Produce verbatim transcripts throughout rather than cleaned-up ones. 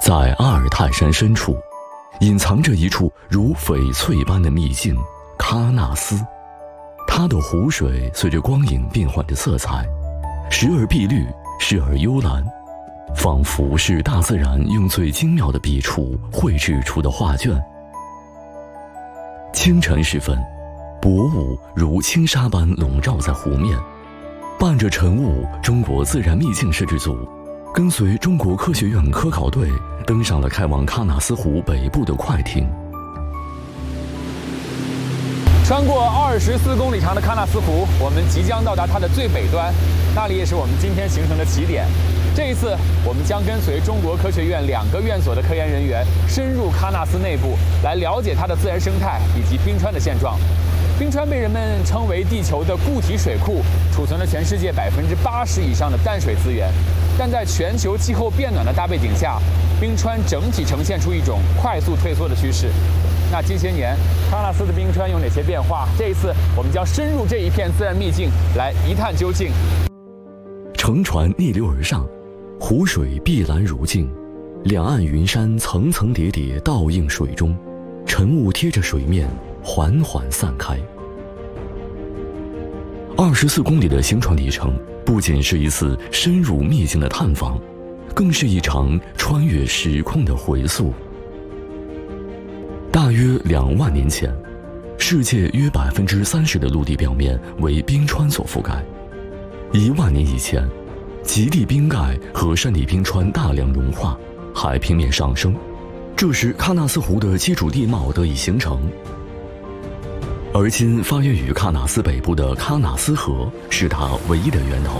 在阿尔泰山深处，隐藏着一处如翡翠般的秘境——喀纳斯。它的湖水随着光影变换着色彩，时而碧绿，时而幽蓝，仿佛是大自然用最精妙的笔触绘制出的画卷。清晨时分，薄雾如轻纱般笼罩在湖面，伴着晨雾，中国自然秘境摄制组跟随中国科学院科考队登上了开往喀纳斯湖北部的快艇。 穿过二十四公里长的喀纳斯湖，我们即将到达它的最北端，那里也是我们今天行程的起点。这一次，我们将跟随中国科学院两个院所的科研人员，深入喀纳斯内部，来了解它的自然生态以及冰川的现状。冰川被人们称为地球的固体水库，储存了全世界百分之八十以上的淡水资源。但在全球气候变暖的大背景下，冰川整体呈现出一种快速退缩的趋势。那近些年，喀纳斯的冰川有哪些变化？这一次，我们将深入这一片自然秘境，来一探究竟。 乘船逆流而上，湖水碧蓝如镜，两岸云山层层叠叠倒映水中，晨雾贴着水面缓缓散开。二十四公里的行船里程，不仅是一次深入秘境的探访，更是一场穿越时空的回溯。大约两万年前，世界约百分之三十的陆地表面为冰川所覆盖。一万年以前，极地冰盖和山地冰川大量融化，海平面上升，这时喀纳斯湖的基础地貌得以形成。而今发源于喀纳斯北部的喀纳斯河是它唯一的源头。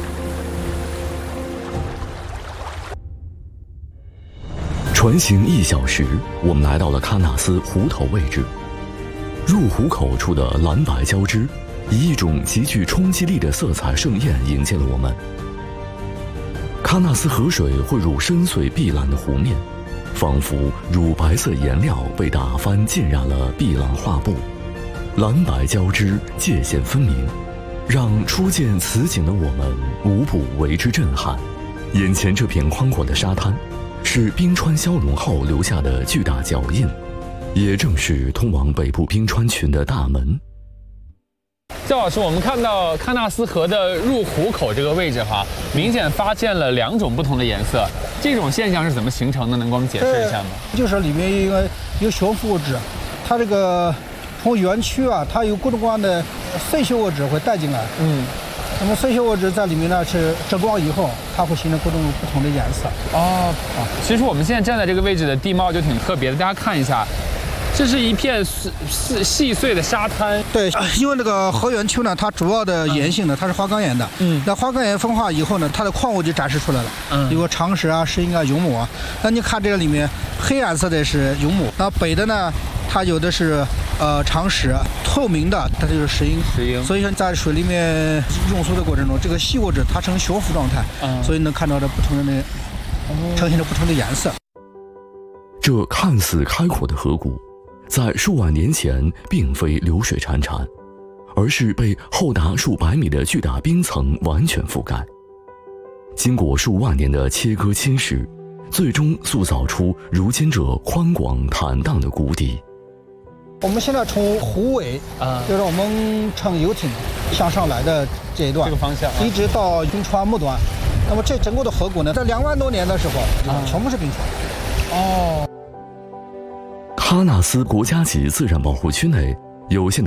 船行一小时，我们来到了喀纳斯湖头位置。入湖口处的蓝白交织，以一种极具冲击力的色彩盛宴迎接了我们。喀纳斯河水汇入深邃碧蓝的湖面，仿佛乳白色颜料被打翻浸染了碧蓝画布，蓝白交织，界限分明，让初见此景的我们无不为之震撼。眼前这片宽阔的沙滩，是冰川消融后留下的巨大脚印，也正是通往北部冰川群的大门。 赵老师，我们看到喀纳斯河的入湖口这个位置哈，明显发现了两种不同的颜色，这种现象是怎么形成的？能给我们解释一下吗？ 就是里面一个有悬浮物质，它这个从园区啊，它有各种各样的碎屑物质会带进来。嗯。那么碎屑物质在里面呢是遮光以后，它会形成各种不同的颜色。 哦，其实我们现在站在这个位置的地貌就挺特别的，大家看一下，这是一片细细碎的沙滩。 对，因为那个河源区呢，它主要的岩性呢，它是花岗岩的。嗯。那花岗岩风化以后呢，它的矿物就展示出来了。嗯。有个长石啊、石英啊、永母啊。那你看这个里面，黑暗色的是永母，那北的呢，它有的是呃长石，透明的它就是石英。 石英。 所以说在水里面溶缩的过程中，这个细物质它呈悬浮状态。嗯。所以能看到这不同的那，呈现着不同的颜色。 这看似开阔的河谷，在数万年前并非流水潺潺，而是被厚达数百米的巨大冰层完全覆盖。经过数万年的切割侵蚀，最终塑造出如今这宽广坦荡的谷底。 我们现在从湖尾啊，就是我们乘游艇向上来的这一段， 这个方向、啊、 一直到冰川末端。那么这整个的河谷呢，在两万多年的时候，啊、全部是冰川。哦。 喀纳斯国家级自然保护区内有现